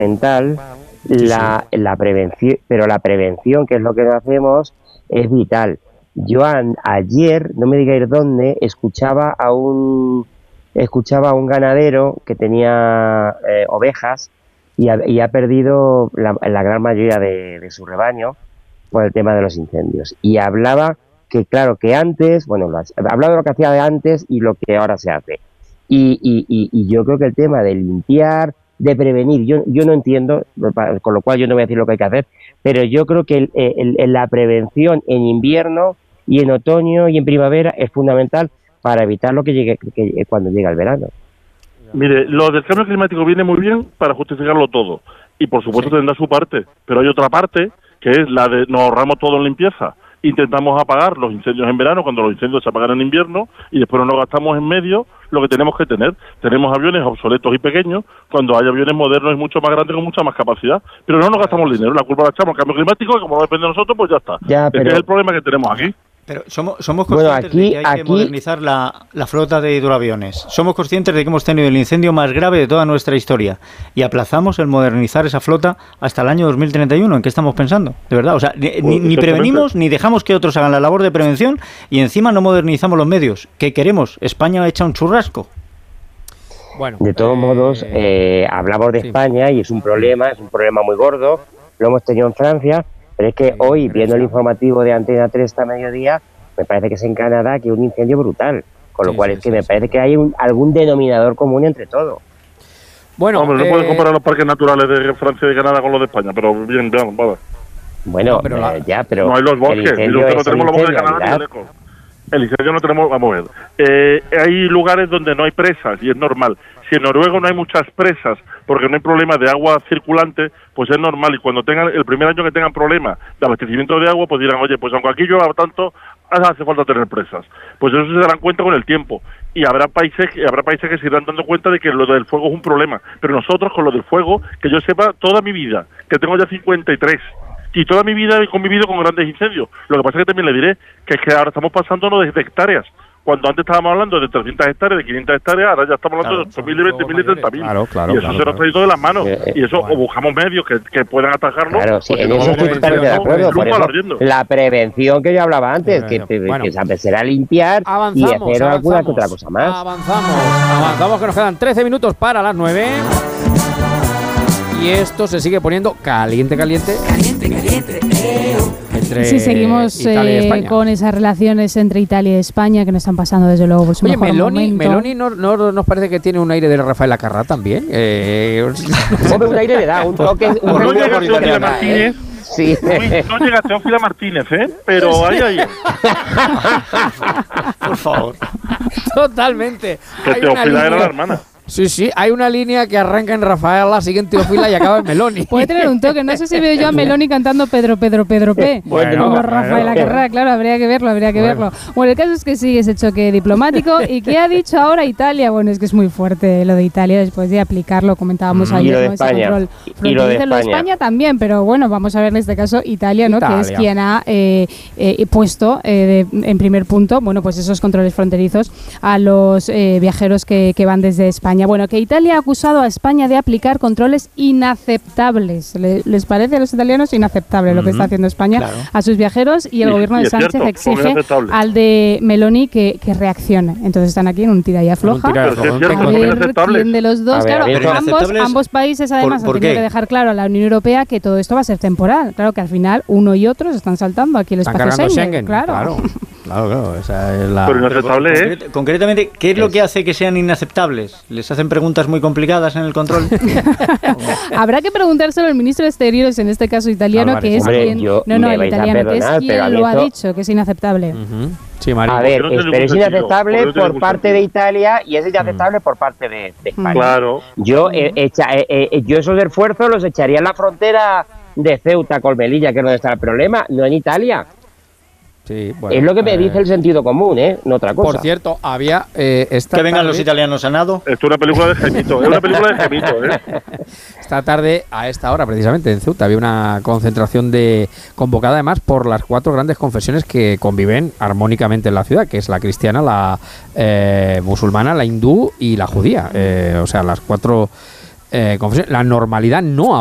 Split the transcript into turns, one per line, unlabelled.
fundamental la prevención, pero la prevención, que es lo que hacemos, es vital. Yo ayer, no me digáis dónde, escuchaba a un ganadero que tenía ovejas y ha perdido la gran mayoría de su rebaño por el tema de los incendios. Y hablaba que, claro, que antes, hablaba de lo que hacía de antes y lo que ahora se hace. Y yo creo que el tema de limpiar, de prevenir, yo no entiendo, con lo cual yo no voy a decir lo que hay que hacer, pero yo creo que la prevención en invierno y en otoño y en primavera es fundamental para evitar lo que llegue cuando llega el verano.
Mire, lo del cambio climático viene muy bien para justificarlo todo, y por supuesto tendrá su parte, pero hay otra parte que es la de nos ahorramos todo en limpieza. Intentamos apagar los incendios en verano cuando los incendios se apagan en invierno y después no nos gastamos en medio lo que tenemos que tener. Tenemos aviones obsoletos y pequeños cuando hay aviones modernos y mucho más grandes con mucha más capacidad, pero no nos gastamos el dinero, la culpa la echamos al cambio climático y como no depende de nosotros, pues ya está. Ese es el problema que tenemos aquí.
Pero somos conscientes de que hay que modernizar la flota de hidroaviones. Somos conscientes de que hemos tenido el incendio más grave de toda nuestra historia y aplazamos el modernizar esa flota hasta el año 2031. ¿En qué estamos pensando? De verdad, o sea, ni prevenimos ni dejamos que otros hagan la labor de prevención y encima no modernizamos los medios. ¿Qué queremos? España echa un churrasco.
Bueno,
de todos modos, hablamos de España y es un problema muy gordo. Lo hemos tenido en Francia. Pero es que hoy, viendo el informativo de Antena 3 esta mediodía, me parece que es en Canadá que hay un incendio brutal. Con lo cual es que me parece que hay algún denominador común entre todo.
Bueno, hombre, no puedes comparar los parques naturales de Francia y de Canadá con los de España, pero bien, vale.
Bueno, pero no
hay los bosques, y nosotros no tenemos los bosques de Canadá ni de lejos. El incendio no tenemos, vamos a ver. Hay lugares donde no hay presas y es normal. Si en Noruega no hay muchas presas porque no hay problema de agua circulante, pues es normal. Y cuando tengan el primer año que tengan problemas de abastecimiento de agua, pues dirán, oye, pues aunque aquí llueva tanto, hace falta tener presas. Pues eso se darán cuenta con el tiempo. Y habrá países que se irán dando cuenta de que lo del fuego es un problema. Pero nosotros con lo del fuego, que yo sepa toda mi vida, que tengo ya 53, y toda mi vida he convivido con grandes incendios. Lo que pasa es que también le diré que es que ahora estamos pasándonos de hectáreas. Cuando antes estábamos hablando de 300 hectáreas, de 500 hectáreas, ahora ya estamos hablando de 8.000, de 20.000 y 30.000. Y eso se nos ha ido de las manos. Y eso, o buscamos medios que puedan atajarlo.
Claro, sí, en eso estoy totalmente de acuerdo. Por eso, la prevención que yo hablaba antes, que será limpiar y hacer alguna que otra cosa más.
Avanzamos, que nos quedan 13 minutos para las 9. Y esto se sigue poniendo caliente.
Sí, seguimos con esas relaciones entre Italia y España que nos están pasando desde luego por su mejor momento.
Meloni no nos parece que tiene un aire de Rafael Acarrá también.
Un aire le da un toque.
No llega Teófila Martínez.
Sí.
No llega Teófila Martínez, pero ahí.
Por favor.
Totalmente.
Que Teófila era la hermana.
Sí, hay una línea que arranca en Rafaela, sigue en Teófila y acaba en Meloni.
Puede tener un toque, no sé si veo yo a Meloni cantando Pedro P. Como Rafael Acarrá, claro, habría que verlo. Bueno, el caso es que sigue ese choque diplomático. ¿Y qué ha dicho ahora Italia? Bueno, es que es muy fuerte lo de Italia después de aplicarlo, comentábamos ayer, ¿no? Ese control fronterizo. Lo de España también, pero bueno, vamos a ver en este caso Italia, ¿no? Que es quien ha puesto en primer punto, bueno, pues esos controles fronterizos a los viajeros que van desde España. Bueno, que Italia ha acusado a España de aplicar controles inaceptables. ¿Les parece a los italianos inaceptable lo que está haciendo España a sus viajeros? Y el gobierno de Sánchez exige al de Meloni que reaccione. Entonces están aquí en un tira y afloja. A ver quién de los dos. Claro, ambos países además han tenido que dejar claro a la Unión Europea que todo esto va a ser temporal. Claro que al final uno y otro se están saltando aquí el espacio Schengen. Claro,
esa es la...
Pero inaceptable,
concretamente, ¿qué es lo que hace que sean inaceptables? ¿Les hacen preguntas muy complicadas en el control?
Habrá que preguntárselo al ministro de Exteriores, en este caso italiano, que es quien... el italiano, que es quien lo ha dicho, que es inaceptable.
Sí, María.
A ver, pero es inaceptable por parte de Italia y es inaceptable por parte de España.
Claro.
Yo esos esfuerzos los echaría en la frontera de Ceuta con Melilla, que es donde está el problema, no en Italia.
Sí, bueno,
es lo que me dice el sentido común, no otra cosa.
Por cierto, había
que vengan los italianos a nado.
Esto es una película de Gemito,
Esta tarde, a esta hora precisamente, en Ceuta, había una concentración convocada además por las 4 grandes confesiones que conviven armónicamente en la ciudad, que es la cristiana, la musulmana, la hindú y la judía. O sea, las 4 confesiones. La normalidad no